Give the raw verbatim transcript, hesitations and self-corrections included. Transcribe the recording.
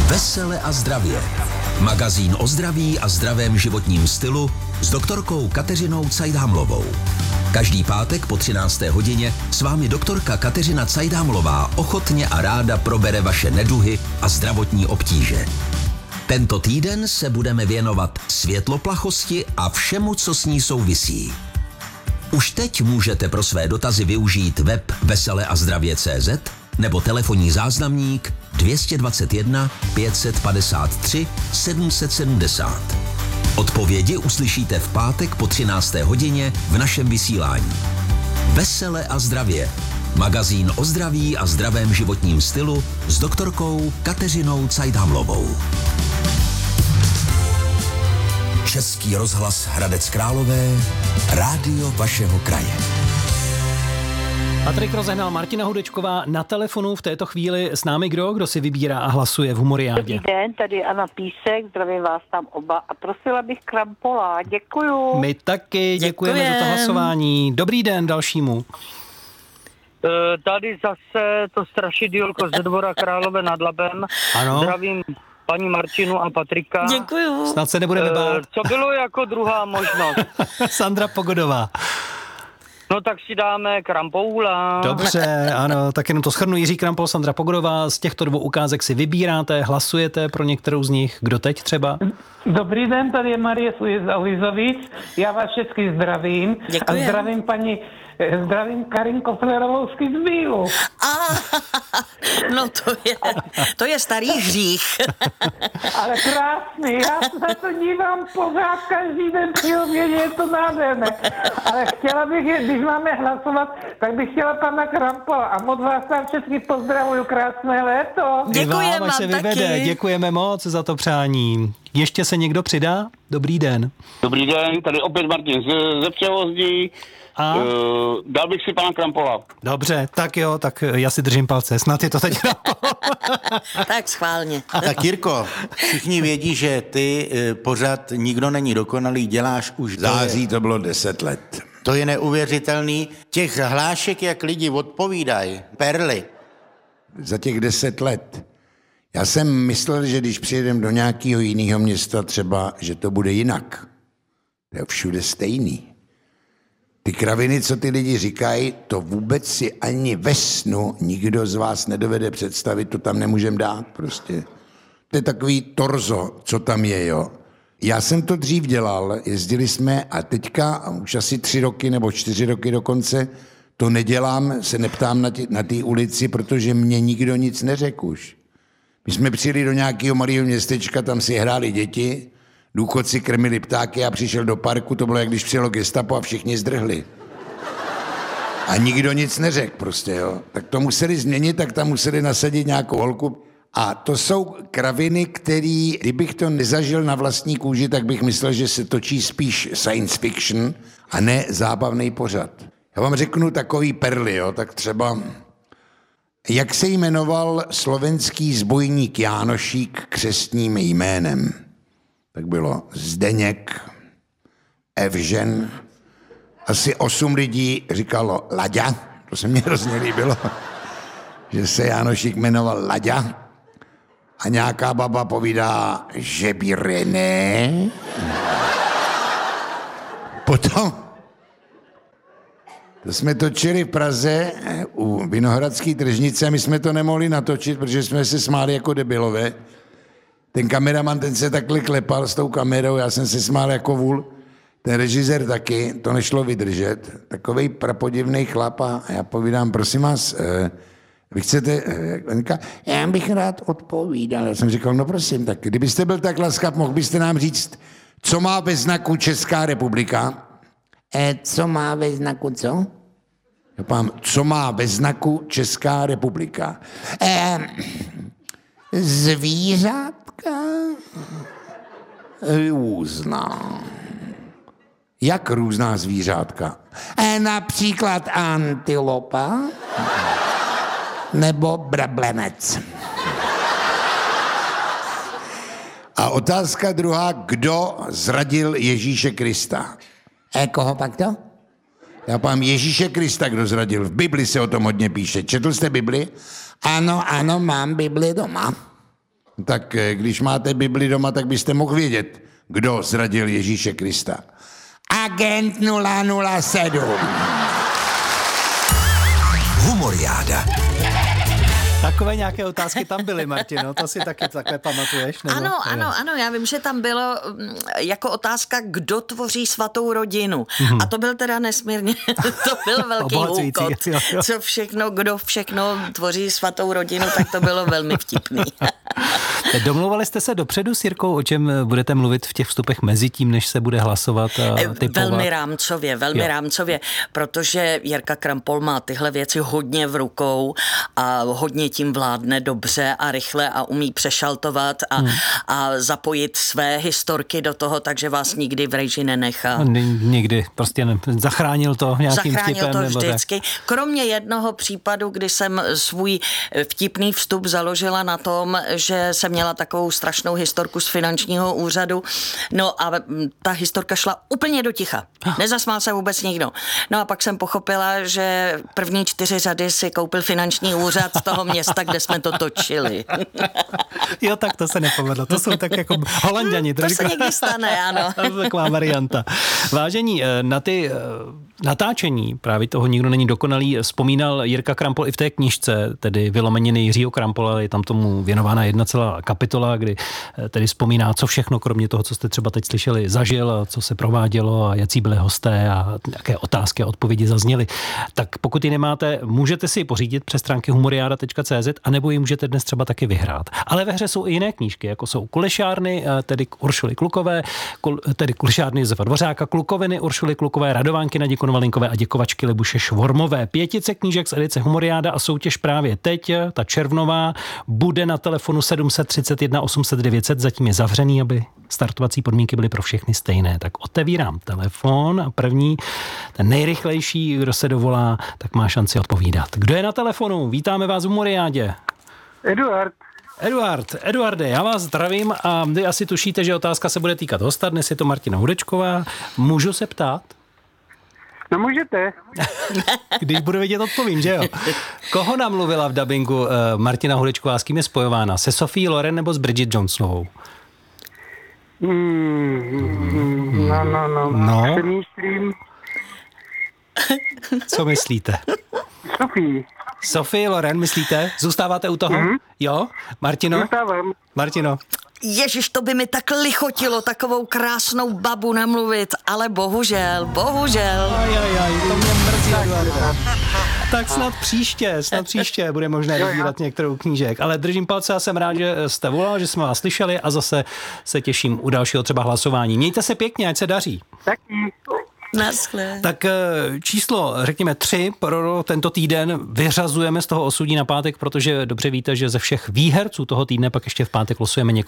Vesele a zdravě. Magazín o zdraví a zdravém životním stylu s doktorkou Kateřinou Cajdámlovou. Každý pátek po třinácté hodině s vámi doktorka Kateřina Cajdámlová ochotně a ráda probere vaše neduhy a zdravotní obtíže. Tento týden se budeme věnovat světloplachosti a všemu, co s ní souvisí. Už teď můžete pro své dotazy využít web vesele a zdravě tečka cé zet nebo telefonní záznamník dvě stě dvacet jedna pět set padesát tři sedm set sedmdesát. Odpovědi uslyšíte v pátek po třinácté hodině v našem vysílání. Vesele a zdravě. Magazín o zdraví a zdravém životním stylu s doktorkou Kateřinou Cajdámlovou. Český rozhlas Hradec Králové, rádio vašeho kraje. Patrik rozehnal, Martina Hudečková na telefonu v této chvíli s námi kdo? Kdo si vybírá a hlasuje v Humoriádě? Dobrý den, tady Anna Písek, zdravím vás tam oba a prosila bych Krampola, děkuju. My taky děkujeme Děkujem. za to hlasování. Dobrý den dalšímu. Tady zase to strašidýlko ze Dvora Králové nad Labem. Ano. Zdravím paní Martinu a Patrika. Děkuju. Snad se nebudeme bát. Co bylo jako druhá možnost? Sandra Pogodová. No tak si dáme Krampoula. Dobře, ano, tak jenom to shrnu. Jiří Krampol, Sandra Pogodová. Z těchto dvou ukázek si vybíráte, hlasujete pro některou z nich. Kdo teď třeba? Dobrý den, tady je Marie z Alizovic. Já vás všechny zdravím. Děkujem. A zdravím paní, zdravím Karin Koflerovou z Bílu. A, no to je, to je starý hřích. Ale krásný, já se na to dívám pořád každý den při obědě, je to nádherné. Ale chtěla bych, když máme hlasovat, tak bych chtěla pana Krampola a moc vás tam všechny pozdravuju, krásné léto. Děkujeme vám, ať se vám vyvede. taky. Děkujeme moc za to přání. Ještě se někdo přidá? Dobrý den. Dobrý den, tady opět Martin ze, ze Převozdí. A? Uh, dal bych si pana Krampola. Dobře, tak jo, tak já si držím palce. Snad je to teď. Tak schválně. Tak Jirko, všichni vědí, že ty eh, pořád nikdo není dokonalý, děláš už V září to bylo deset let. To je neuvěřitelný. Těch hlášek, jak lidi odpovídají, perly. Za těch deset let. Já jsem myslel, že když přijedem do nějakého jiného města třeba, že to bude jinak. To je všude stejný. Ty kraviny, co ty lidi říkají, to vůbec si ani ve snu nikdo z vás nedovede představit, to tam nemůžem dát prostě. To je takový torzo, co tam je, jo. Já jsem to dřív dělal, jezdili jsme a teďka už asi tři roky nebo čtyři roky dokonce to nedělám, se neptám na té ulici, protože mě nikdo nic neřekl už. My jsme přijeli do nějakého malého městečka, tam si hráli děti, důchodci krmili ptáky a přišel do parku, to bylo, jak když přijelo gestapo a všichni zdrhli. A nikdo nic neřekl prostě, jo. Tak to museli změnit, tak tam museli nasadit nějakou holku. A to jsou kraviny, které, kdybych to nezažil na vlastní kůži, tak bych myslel, že se točí spíš science fiction a ne zábavný pořad. Já vám řeknu takový perly, jo, tak třeba... Jak se jmenoval slovenský zbojník Jánošík křestním jménem? Tak bylo Zdeněk, Evžen, asi osm lidí říkalo Laďa, to se mně hrozně líbilo, že se Jánošík jmenoval Laďa a nějaká baba povídá, že by René. Potom to jsme točili v Praze u Vinohradské tržnice a my jsme to nemohli natočit, protože jsme se smáli jako debilové. Ten kameraman, ten se takhle klepal s tou kamerou, já jsem se smál jako vůl. Ten režisér taky, to nešlo vydržet. Takovej prapodivnej chlap a já povídám, prosím vás, eh, vy chcete, eh, já bych rád odpovídal. Já jsem říkal, no prosím, tak kdybyste byl tak laskav, mohl byste nám říct, co má ve znaku Česká republika? Eh, co má ve znaku co? Já pám, co má ve znaku Česká republika? Eh, zvířátka různá. Jak různá zvířátka? Eh, například antilopa nebo brablenec. A otázka druhá, kdo zradil Ježíše Krista? E, koho pak to? Já pám Ježíše Krista, kdo zradil. V Bibli se o tom hodně píše. Četl jste Bibli? Ano, ano, mám Bibli doma. Tak když máte Bibli doma, tak byste mohl vědět, kdo zradil Ježíše Krista. Agent nula nula sedm. Humoriáda. Takové nějaké otázky tam byly, Martino, to si taky takhle pamatuješ? Nebo? Ano, ano, ano, já vím, že tam bylo jako otázka, kdo tvoří svatou rodinu. Mm-hmm. A to byl teda nesmírně, to byl velký úkol. Co všechno, kdo všechno tvoří svatou rodinu, tak to bylo velmi vtipný. Domluvali jste se dopředu s Jirkou, o čem budete mluvit v těch vstupech mezi tím, než se bude hlasovat a typovat? Velmi rámcově, velmi jo. rámcově, protože Jirka Krampol má tyhle věci hodně v rukou a hodně tím vládne dobře a rychle a umí přešaltovat a, hmm. a zapojit své historky do toho, takže vás nikdy v režii nenechá. Nikdy, prostě ne, zachránil to nějakým zachránil vtipem. to nebo vždycky. Tak. Kromě jednoho případu, kdy jsem svůj vtipný vstup založila na tom, že jsem měla takovou strašnou historku z finančního úřadu, no a ta historka šla úplně do ticha. Nezasmál se vůbec nikdo. No a pak jsem pochopila, že první čtyři řady si koupil finanční úřad z toho města, kde jsme to točili. Jo, tak to se nepovedlo. To jsou tak jako Holanďani. To se někdy stane, ano. To je taková varianta. Vážení, na ty natáčení, právě toho Nikdo není dokonalý, vzpomínal Jirka Krampol i v té knížce, tedy Vylomeniny Jiřího Krampola, je tam tomu věnována jedna celá kapitola, kdy tedy vzpomíná, co všechno, kromě toho, co jste třeba teď slyšeli, zažil, a co se provádělo a jací byli hosté a jaké otázky a odpovědi zazněly. Tak pokud ji nemáte, můžete si ji pořídit přes stránky humoriada tečka cé zet, anebo ji můžete dnes třeba taky vyhrát. Ale ve hře jsou i jiné knížky, jako jsou Kulešárny, tedy Uršuly Klukové, kul, tedy Kulešárny Josefa Dvořáka, Klukoviny Uršuly Klukové, Radovánky Nadě Konvalinkové a Děkovačky Libuše Švormové. Pětice knížek z edice Humoriáda a soutěž právě teď, ta červnová, bude na telefonu sedm set třicet jedna osm set devět set, zatím je zavřený, aby startovací podmínky byly pro všechny stejné. Tak otevírám telefon a první, ten nejrychlejší, kdo se dovolá, tak má šanci odpovídat. Kdo je na telefonu? Vítáme vás v Humoriádě. Eduard. Eduard, Eduarde, já vás zdravím a vy asi tušíte, že otázka se bude týkat hosta. Dnes je to Martina Hudečková. Můžu se ptát? No můžete. Když budu vědět, odpovím, že jo? Koho namluvila v dabingu uh, Martina Hudečková, s kým je spojována? Se Sophie Loren nebo s Bridget Jonesovou? Mm, no, no, no. No? Přemýšlím. Co myslíte? Sophie. Sophie Loren, myslíte? Zůstáváte u toho? Mm-hmm. Jo? Martino? Zůstávám. Martino? Ježiš, to by mi tak lichotilo takovou krásnou babu namluvit, ale bohužel, bohužel. Ajajaj, to mě mrzí, Eduardo. Tak snad příště, snad příště bude možné vybírat některou knížek. Ale držím palce a jsem rád, že jste volal, že jsme vás slyšeli a zase se těším u dalšího třeba hlasování. Mějte se pěkně, ať se daří. Taky. Naschle. Tak číslo, řekněme tři pro tento týden vyřazujeme z toho osudí na pátek, protože dobře víte, že ze všech výherců toho týdne pak ještě v pátek losujeme někoho